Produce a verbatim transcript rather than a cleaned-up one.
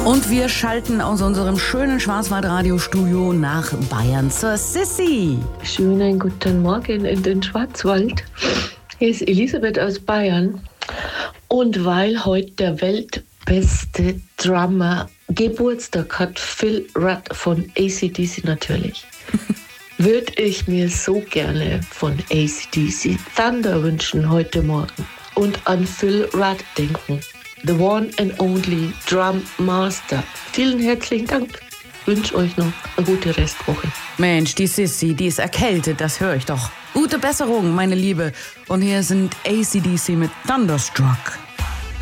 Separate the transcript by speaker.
Speaker 1: Und wir schalten aus unserem schönen Schwarzwald-Radiostudio nach Bayern zur Sissi.
Speaker 2: Schönen guten Morgen in den Schwarzwald. Hier ist Elisabeth aus Bayern. Und weil heute der weltbeste Drummer Geburtstag hat, Phil Rudd von A C D C natürlich, würde ich mir so gerne von A C D C Thunder wünschen heute Morgen und an Phil Rudd denken. The one and only Drum Master. Vielen herzlichen Dank. Ich wünsche euch noch eine gute Restwoche.
Speaker 1: Mensch, die Sissi, die ist erkältet, das höre ich doch. Gute Besserung, meine Liebe. Und hier sind A C D C mit Thunderstruck.